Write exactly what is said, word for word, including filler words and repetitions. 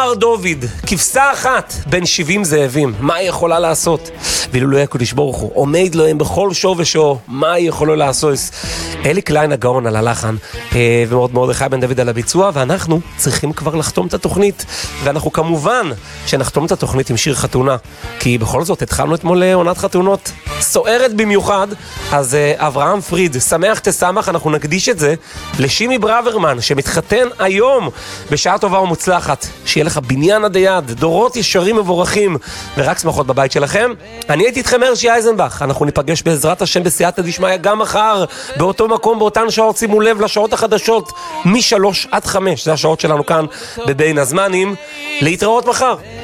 אמר דוד, כבשה אחת בין שבעים זאבים, מה היא יכולה לעשות? ואילו לא יקודש ברוך הוא, עומד להם בכל שור ושור, מה היא יכולה לעשות? אלי קליין הגאון על הלחן, ומאוד מאוד חי בן דוד על הביצוע, ואנחנו צריכים כבר לחתום את התוכנית, ואנחנו כמובן שנחתום את התוכנית עם שיר חתונה, כי בכל זאת התחלנו אתמול עונת חתונות סוערת במיוחד, אז אברהם פריד, שמח תשמח, אנחנו נקדיש את זה לשימי ברוורמן, שמתחתן היום בשעה טובה ומוצלחת, שיהיה לך בניין עד היד, דורות ישרים מבורכים, ורק שמחות בבית שלכם. אני הייתי איתכם הרשי אייזנבך, אנחנו ניפגש בעזרת השם בסייעתא דשמיא גם מחר, באותו מקום, באותן שעות, שימו לב לשעות החדשות, משלוש עד חמש, זה השעות שלנו כאן בבין הזמנים, להתראות מחר.